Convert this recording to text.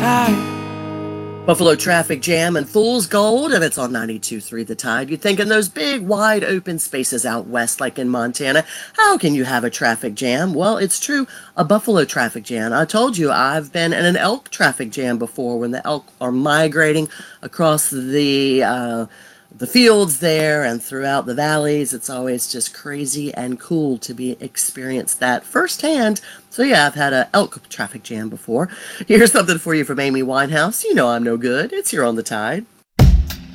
Tide. Buffalo traffic jam and fool's gold, and it's on 92.3 The Tide. You'd think in those big, wide open spaces out west, like in Montana, how can you have a traffic jam? Well, it's true, a buffalo traffic jam. I told you I've been in an elk traffic jam before when the elk are migrating across the fields there and throughout the valleys. It's always just crazy and cool to be experience that firsthand. So yeah, I've had a elk traffic jam before. Here's something for you from Amy Winehouse. You know I'm no good. It's here on The Tide.